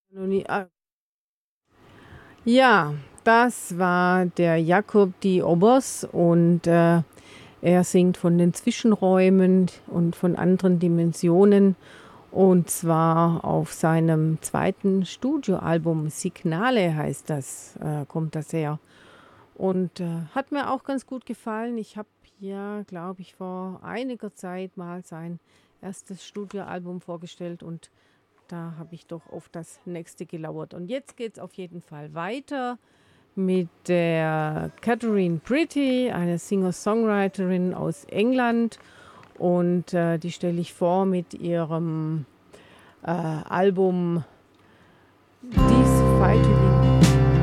Noch nie, ja, das war der Jakob Di Obers und er singt von den Zwischenräumen und von anderen Dimensionen. Und zwar auf seinem zweiten Studioalbum Signale heißt das, kommt das her. Und hat mir auch ganz gut gefallen. Ich habe ja, glaube ich, vor einiger Zeit mal sein erstes Studioalbum vorgestellt und da habe ich doch auf das nächste gelauert. Und jetzt geht es auf jeden Fall weiter mit der Catherine Pretty, eine Singer-Songwriterin aus England. Und die stelle ich vor mit ihrem Album These Fighting